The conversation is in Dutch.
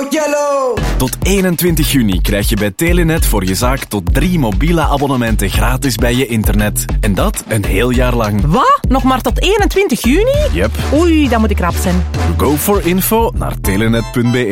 Yellow! Tot 21 juni krijg je bij Telenet voor je zaak tot 3 mobiele abonnementen gratis bij je internet. En dat een heel jaar lang. Wat? Nog maar tot 21 juni? Yep. Oei, dan moet ik rap zijn. Go for info naar telenet.be.